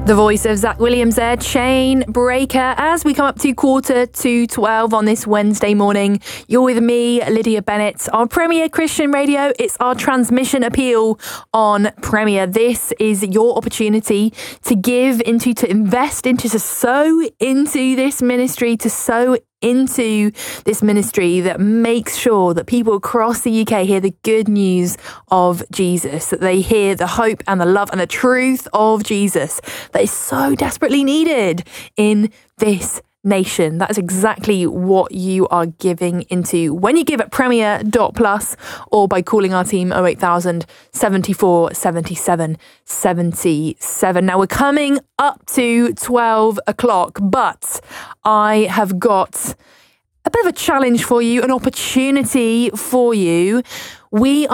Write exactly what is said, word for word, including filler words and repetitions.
The voice of Zach Williams there, Chain Breaker. As we come up to quarter to twelve on this Wednesday morning, you're with me, Lydia Bennett, on Premier Christian Radio. It's our transmission appeal on Premier. This is your opportunity to give into, to invest into, to sow into this ministry, to sow into this ministry that makes sure that people across the U K hear the good news of Jesus, that they hear the hope and the love and the truth of Jesus that is so desperately needed in this nation. That is exactly what you are giving into when you give at premier dot plus or by calling our team oh eight thousand, seventy-four, seventy-seven, seventy-seven. Now we're coming up to twelve o'clock, but I have got a bit of a challenge for you, an opportunity for you. We